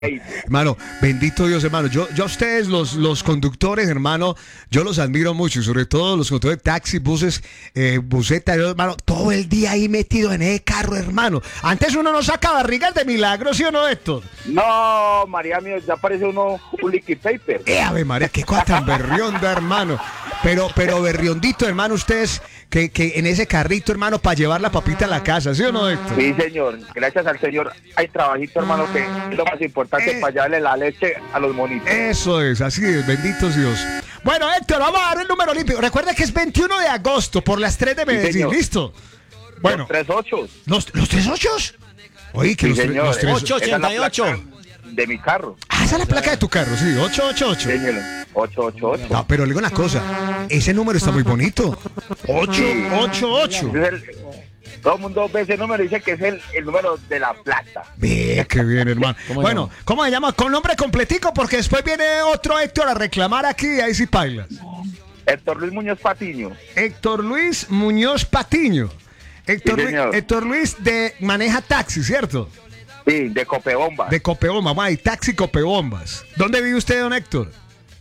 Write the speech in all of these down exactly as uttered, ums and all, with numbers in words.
Hermano, bendito Dios, hermano. Yo, yo a ustedes, los, los conductores, hermano, yo los admiro mucho, y sobre todo los conductores de taxi, buses, eh, buseta, yo, hermano, todo el día ahí metido en ese carro, hermano. Antes uno no saca barrigas de milagro, ¿sí o no, Héctor? No, María mío, ya parece uno un liquid paper. Eh, ave María, qué cosa tan berrionda, hermano. Pero, pero berriondito, hermano, ustedes que, que en ese carrito, hermano, para llevar la papita a la casa, ¿sí o no, Héctor? Sí, señor. Gracias al señor hay trabajito, hermano, que es lo más importante Eh. para llevarle la leche a los monitos. Eso es, así es, bendito Dios. Bueno, Héctor, vamos a dar el número olímpico. Recuerda que es veintiuno de agosto por las tres de Medellín, señor. ¿listo? Bueno, Los tres ochos. ¿los, los tres ochos? Oye, que Sí, los, tre- señor. los tres... Ocho. Esa es la ochenta y ocho. placa de mi carro. Ah, esa es la placa de tu carro, sí, ochocientos ochenta y ocho. Señor, ocho ocho ocho. No, pero le digo una cosa, ese número está muy bonito. ochocientos ochenta y ocho. Es el- todo el mundo ve ese número y dice que es el, el número de la plata. Bien, qué bien, hermano. ¿Cómo Bueno, llama? ¿cómo se llama? Con nombre completico, porque después viene otro Héctor a reclamar aquí, y ahí sí pailas. Héctor Luis Muñoz Patiño. Héctor Luis Muñoz Patiño. Héctor, Sí, Luis, señor. Héctor Luis de maneja taxi, ¿cierto? Sí, de Copebomba. De Copebomba, mamá, y taxi Copebombas. ¿Dónde vive usted, don Héctor?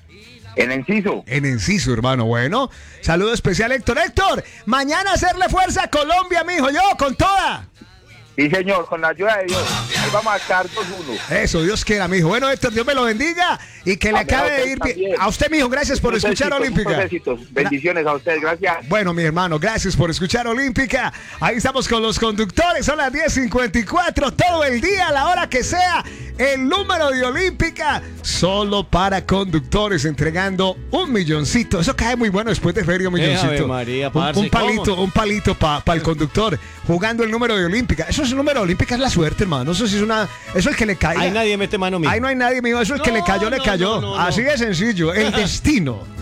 En Enciso. En Enciso, hermano. Bueno, saludo especial, Héctor. Héctor, mañana hacerle fuerza a Colombia, mijo, yo, con toda. Sí, señor, con la ayuda de Dios. Ahí vamos a estar dos uno. Eso, Dios quiera, mijo. Bueno, Héctor, Dios me lo bendiga y que le Amén, acabe a de usted ir bien. también. A usted, mijo, gracias por Muchos escuchar éxitos, Olímpica. muchos éxitos. Bendiciones a ustedes, gracias. Bueno, mi hermano, gracias por escuchar Olímpica. Ahí estamos con los conductores. Son las diez cincuenta y cuatro. Todo el día, a la hora que sea. El número de Olímpica solo para conductores, entregando un milloncito. Eso cae muy bueno después de feria, un Eh, milloncito. Ave María, un, parce, un palito, ¿cómo? un palito para el conductor. Jugando el número de Olímpica. Eso es el número de Olímpica, es la suerte, hermano. Eso sí es una. Eso es el que le cae. Ahí nadie mete mano mía. Ahí no hay nadie, mijo. Eso es el que le No, cayó, le no, cayó. no, no, Así no. de sencillo. El destino.